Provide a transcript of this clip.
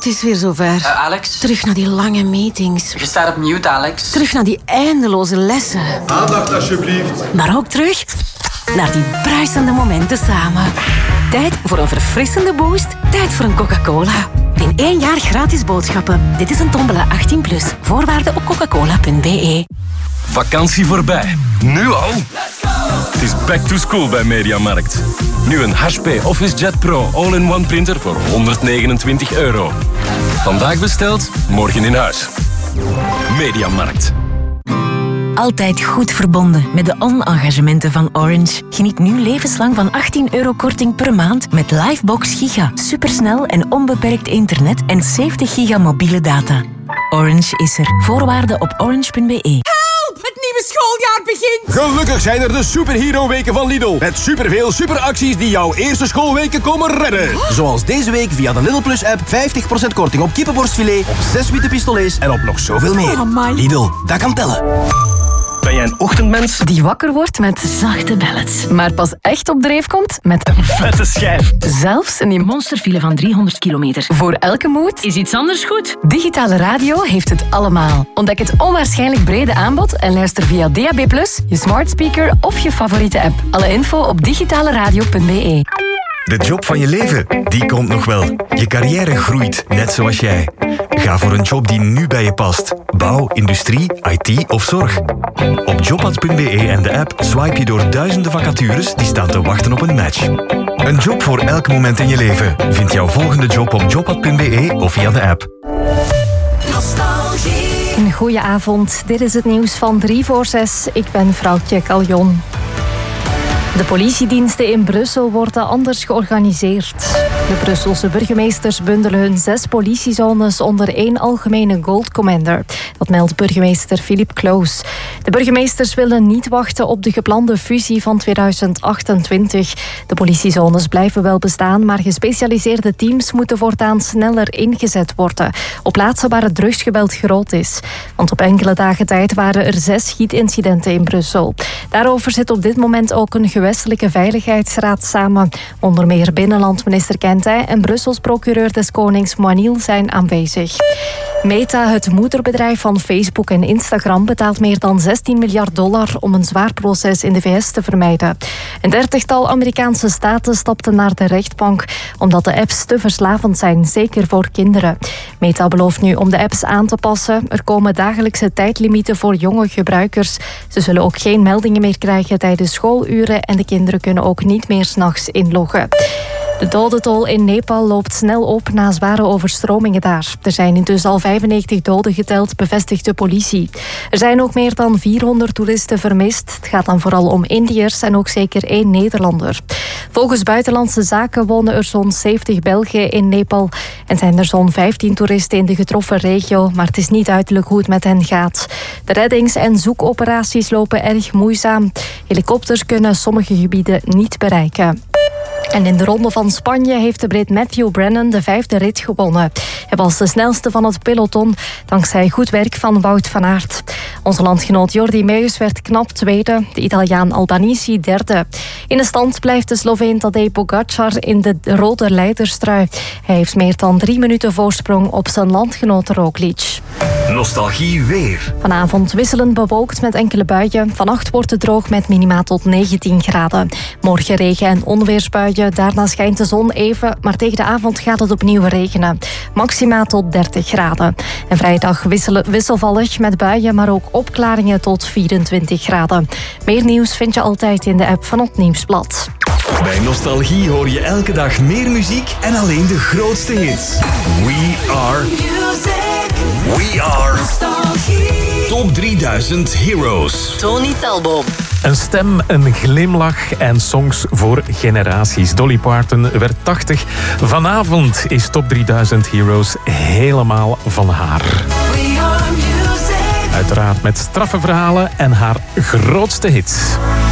is weer zover. Alex? Terug naar die lange meetings. Je staat op mute, Alex. Terug naar die eindeloze lessen. Aandacht alsjeblieft. Maar ook terug naar die bruisende momenten samen. Tijd voor een verfrissende boost. Tijd voor een Coca-Cola. In 1 jaar gratis boodschappen. Dit is een tombola 18+. Voorwaarden op coca-cola.be. Vakantie voorbij. Nu al? Het is back to school bij Mediamarkt. Nu een HP OfficeJet Pro all-in-one printer voor €129. Vandaag besteld, morgen in huis. Mediamarkt. Altijd goed verbonden met de on-engagementen van Orange. Geniet nu levenslang van €18 korting per maand met Livebox Giga. Supersnel en onbeperkt internet en 70 giga mobiele data. Orange is er. Voorwaarden op orange.be. Het nieuwe schooljaar begint. Gelukkig zijn er de Superhero-weken van Lidl. Met superveel superacties die jouw eerste schoolweken komen redden. Zoals deze week via de Lidl Plus app 50% korting op kippenborstfilet, op 6 witte pistolets en op nog zoveel meer. Lidl, dat kan tellen. Ben jij een ochtendmens? Die wakker wordt met zachte ballads, maar pas echt op dreef komt met Een vette schijf. zelfs een monsterfile van 300 kilometer. Voor elke mood is iets anders goed. Digitale radio heeft het allemaal. Ontdek het onwaarschijnlijk brede aanbod en luister via DAB+, je smart speaker of je favoriete app. Alle info op digitaleradio.be. De job van je leven, die komt nog wel. Je carrière groeit, net zoals jij. Ga voor een job die nu bij je past. Bouw, industrie, IT of zorg. Op jobbad.be en de app swipe je door duizenden vacatures die staan te wachten op een match. Een job voor elk moment in je leven. Vind jouw volgende job op jobbad.be of via de app. Een goeie avond. Dit is het nieuws van 6:03. Ik ben Vrouwtje Caljon. De politiediensten in Brussel worden anders georganiseerd. De Brusselse burgemeesters bundelen hun 6 politiezones onder 1 algemene Gold Commander. Dat meldt burgemeester Philippe Claus. De burgemeesters willen niet wachten op de geplande fusie van 2028. De politiezones blijven wel bestaan, maar gespecialiseerde teams moeten voortaan sneller ingezet worden op plaatsen waar het drugsgeweld groot is. Want op enkele dagen tijd waren er 6 schietincidenten in Brussel. Daarover zit op dit moment ook een gewestelijke veiligheidsraad samen. Onder meer binnenlandminister Kentij en Brussels procureur des Konings Moinil zijn aanwezig. Meta, het moederbedrijf van Facebook en Instagram, betaalt meer dan $16 miljard om een zwaar proces in de VS te vermijden. Een 30-tal Amerikaanse staten stapten naar de rechtbank omdat de apps te verslavend zijn, zeker voor kinderen. Meta belooft nu om de apps aan te passen. Er komen dagelijkse tijdlimieten voor jonge gebruikers. Ze zullen ook geen meldingen meer krijgen tijdens schooluren en de kinderen kunnen ook niet meer 's nachts inloggen. De dodentol in Nepal loopt snel op na zware overstromingen daar. Er zijn intussen al 95 doden geteld, bevestigt de politie. Er zijn ook meer dan 400 toeristen vermist. Het gaat dan vooral om Indiërs en ook zeker 1 Nederlander. Volgens Buitenlandse Zaken wonen er zo'n 70 Belgen in Nepal en zijn er zo'n 15 toeristen in de getroffen regio, maar het is niet duidelijk hoe het met hen gaat. De reddings- en zoekoperaties lopen erg moeizaam. Helikopters kunnen sommige gebieden niet bereiken. En in de ronde van Spanje heeft de Brit Matthew Brennan de 5e rit gewonnen. Hij was de snelste van het peloton, dankzij goed werk van Wout van Aert. Onze landgenoot Jordi Meeus werd knap tweede, de Italiaan Albanese derde. In de stand blijft de Sloveen Tadej Pogacar in de rode leiderstrui. Hij heeft meer dan 3 minuten voorsprong op zijn landgenoot Roglic. Nostalgie weer. Vanavond wisselend bewolkt met enkele buien. Vannacht wordt het droog met minima tot 19 graden. Morgen regen- en onweersbuien. Daarna schijnt de zon even, maar tegen de avond gaat het opnieuw regenen. Maxima tot 30 graden. En vrijdag wisselvallig met buien, maar ook opklaringen tot 24 graden. Meer nieuws vind je altijd in de app van het Nieuwsblad. Bij Nostalgie hoor je elke dag meer muziek en alleen de grootste hits. We are Top 3000 Heroes. Tony Talbot. Een stem, een glimlach en songs voor generaties. Dolly Parton werd 80. Vanavond is Top 3000 Heroes helemaal van haar. Uiteraard met straffe verhalen en haar grootste hits.